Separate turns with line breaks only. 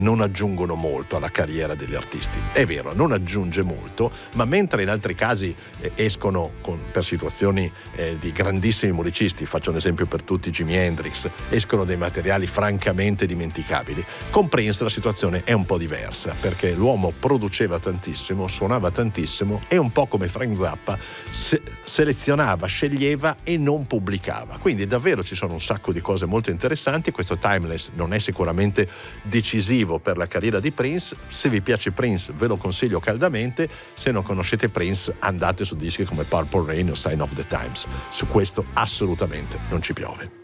non aggiungono molto alla carriera degli artisti. È vero, non aggiunge molto, ma mentre in altri casi escono per situazioni di grandissimi musicisti, faccio un esempio per tutti, Jimi Hendrix, escono dei materiali francamente dimenticabili, con Prince la situazione è un po' diversa, perché l'uomo produceva tantissimo, suonava tantissimo e un po' come Frank Zappa selezionava, sceglieva e non pubblicava. Quindi davvero ci sono un sacco di cose molto interessanti. Questo Timeless non è sicuramente decisivo per la carriera di Prince. Se vi piace Prince ve lo consiglio caldamente, se non conoscete Prince andate su dischi come Purple Rain o Sign of the Times, su questo assolutamente non ci piove.